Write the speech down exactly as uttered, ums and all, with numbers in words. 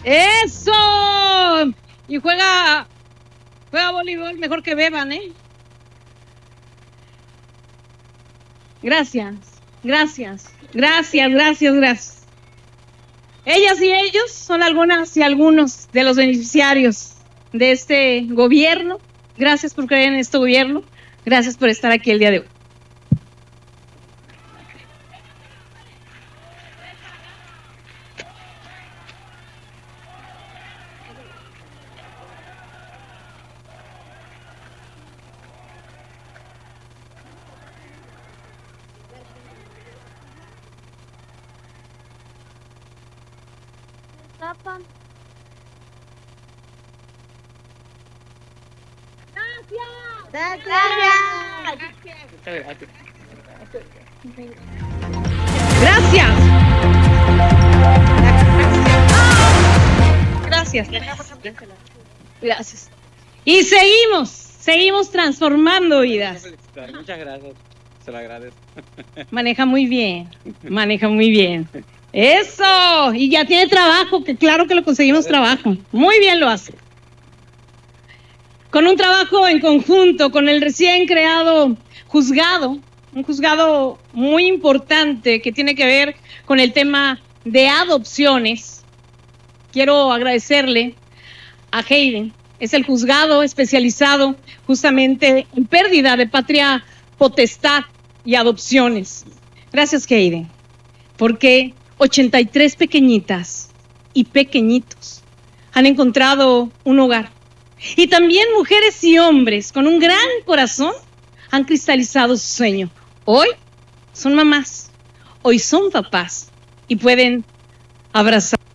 ¡Eso! Y juega, juega voleibol, mejor que beban, ¿eh? Gracias, gracias, gracias, gracias, gracias. Ellas y ellos son algunas y algunos de los beneficiarios de este gobierno. Gracias por creer en este gobierno. Gracias por estar aquí el día de hoy. Tapan. Gracias. Gracias. Gracias. Gracias. Y seguimos, seguimos transformando vidas. Muchas gracias, se lo agradezco. Maneja muy bien, maneja muy bien. Eso, y ya tiene trabajo, que claro que lo conseguimos trabajo. Muy bien lo hace. Con un trabajo en conjunto con el recién creado juzgado, un juzgado muy importante que tiene que ver con el tema de adopciones. Quiero agradecerle a Hayden, es el juzgado especializado justamente en pérdida de patria potestad y adopciones. Gracias, Hayden, porque ochenta y tres pequeñitas y pequeñitos han encontrado un hogar. Y también mujeres y hombres con un gran corazón han cristalizado su sueño. Hoy son mamás, hoy son papás y pueden abrazar.